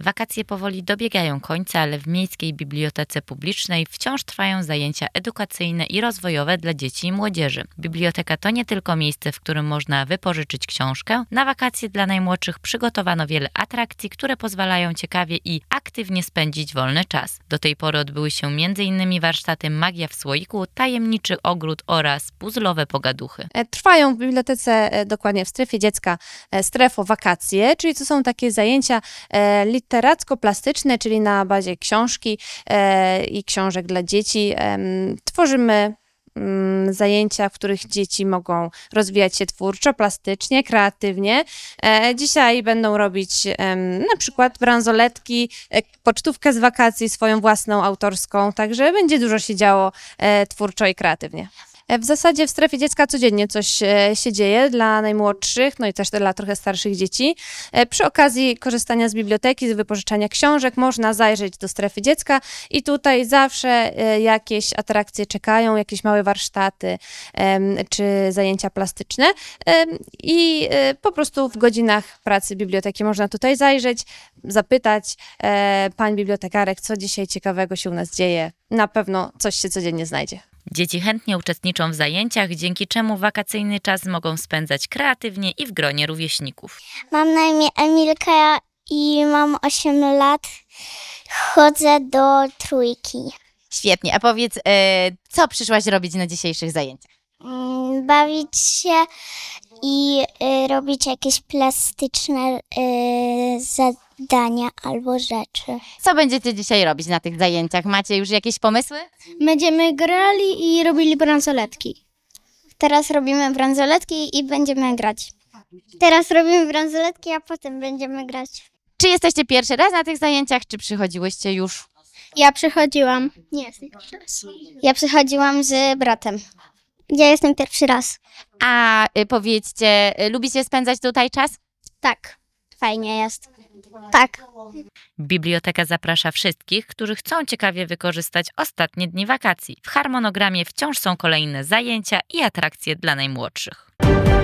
Wakacje powoli dobiegają końca, ale w Miejskiej Bibliotece Publicznej wciąż trwają zajęcia edukacyjne i rozwojowe dla dzieci i młodzieży. Biblioteka to nie tylko miejsce, w którym można wypożyczyć książkę. Na wakacje dla najmłodszych przygotowano wiele atrakcji, które pozwalają ciekawie i aktywnie spędzić wolny czas. Do tej pory odbyły się m.in. warsztaty Magia w słoiku, Tajemniczy ogród oraz puzzlowe pogaduchy. Trwają w bibliotece, dokładnie w strefie dziecka, strefo wakacje, czyli to są takie zajęcia literacko-plastyczne, czyli na bazie książki i książek dla dzieci. Tworzymy zajęcia, w których dzieci mogą rozwijać się twórczo, plastycznie, kreatywnie. Dzisiaj będą robić na przykład bransoletki, pocztówkę z wakacji swoją własną, autorską, także będzie dużo się działo twórczo i kreatywnie. W zasadzie w strefie dziecka codziennie coś się dzieje dla najmłodszych, no i też dla trochę starszych dzieci. Przy okazji korzystania z biblioteki, z wypożyczania książek można zajrzeć do strefy dziecka i tutaj zawsze jakieś atrakcje czekają, jakieś małe warsztaty czy zajęcia plastyczne i po prostu w godzinach pracy biblioteki można tutaj zajrzeć, zapytać pań bibliotekarek, co dzisiaj ciekawego się u nas dzieje. Na pewno coś się codziennie znajdzie. Dzieci chętnie uczestniczą w zajęciach, dzięki czemu wakacyjny czas mogą spędzać kreatywnie i w gronie rówieśników. Mam na imię Emilka i mam 8 lat. Chodzę do trójki. Świetnie. A powiedz, co przyszłaś robić na dzisiejszych zajęciach? Bawić się i robić jakieś plastyczne zadania albo rzeczy. Co będziecie dzisiaj robić na tych zajęciach? Macie już jakieś pomysły? Będziemy grali i robili bransoletki. Teraz robimy bransoletki i będziemy grać. Teraz robimy bransoletki, a potem będziemy grać. Czy jesteście pierwszy raz na tych zajęciach, czy przychodziłyście już? Ja przychodziłam. Nie jestem pierwszy raz. Ja przychodziłam z bratem. Ja jestem pierwszy raz. A powiedzcie, lubicie spędzać tutaj czas? Tak, fajnie jest. Tak. Biblioteka zaprasza wszystkich, którzy chcą ciekawie wykorzystać ostatnie dni wakacji. W harmonogramie wciąż są kolejne zajęcia i atrakcje dla najmłodszych.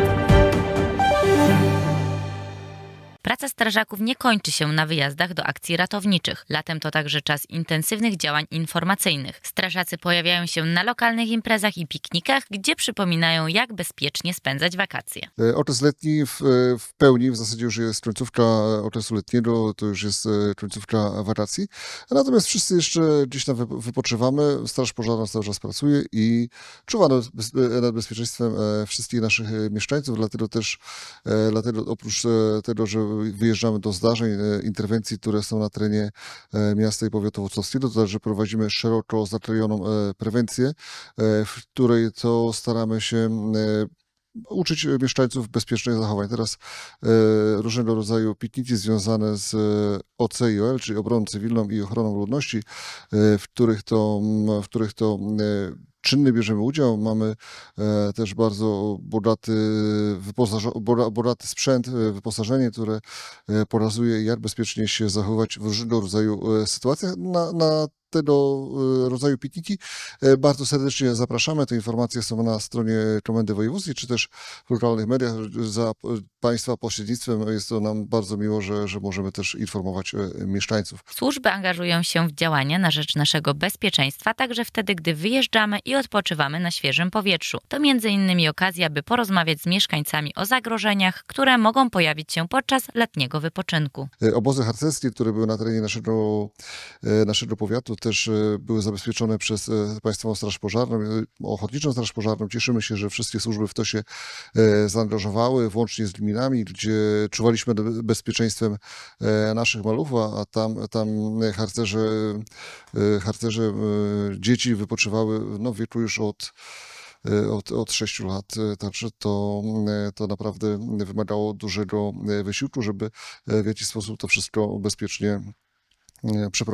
Praca strażaków nie kończy się na wyjazdach do akcji ratowniczych. Latem to także czas intensywnych działań informacyjnych. Strażacy pojawiają się na lokalnych imprezach i piknikach, gdzie przypominają, jak bezpiecznie spędzać wakacje. Okres letni w pełni, w zasadzie już jest końcówka okresu letniego, to już jest końcówka wakacji. Natomiast wszyscy jeszcze gdzieś tam wypoczywamy. Straż pożarna cały czas pracuje i czuwa nad bezpieczeństwem wszystkich naszych mieszkańców, dlatego oprócz tego, że wyjeżdżamy do zdarzeń, interwencji, które są na terenie miasta i powiatu włocławskiego, to także prowadzimy szeroko zakrojoną prewencję, w której to staramy się uczyć mieszkańców bezpiecznych zachowań. Teraz różnego rodzaju pikniki związane z OC/OL, czyli obroną cywilną i ochroną ludności, w których to czynny bierzemy udział. Mamy też bardzo bogaty sprzęt, wyposażenie, które pokazuje, jak bezpiecznie się zachowywać w różnego rodzaju sytuacjach. Na tego rodzaju pikniki bardzo serdecznie zapraszamy. Te informacje są na stronie Komendy Wojewódzkiej, czy też w lokalnych mediach. Za Państwa pośrednictwem jest to nam bardzo miło, że możemy też informować mieszkańców. Służby angażują się w działania na rzecz naszego bezpieczeństwa, także wtedy, gdy wyjeżdżamy i odpoczywamy na świeżym powietrzu. To m.in. okazja, by porozmawiać z mieszkańcami o zagrożeniach, które mogą pojawić się podczas letniego wypoczynku. Obozy harcerskie, które były na terenie naszego powiatu, też były zabezpieczone przez Państwową Straż Pożarną, Ochotniczą Straż Pożarną. Cieszymy się, że wszystkie służby w to się zaangażowały, włącznie z gminami, gdzie czuwaliśmy nad bezpieczeństwem naszych malów, a tam harcerze dzieci wypoczywały w wieku już od 6 lat, także to naprawdę wymagało dużego wysiłku, żeby w jakiś sposób to wszystko bezpiecznie przeprowadzić.